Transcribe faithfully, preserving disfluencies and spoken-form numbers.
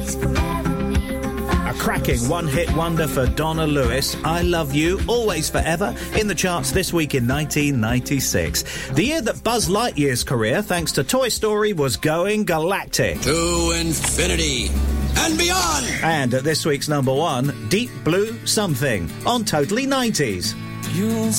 A cracking one-hit wonder for Donna Lewis, I Love You, Always Forever, in the charts this week in nineteen ninety-six. The year that Buzz Lightyear's career, thanks to Toy Story, was going galactic. To infinity and beyond! And at this week's number one, Deep Blue Something, on Totally nineties. You'll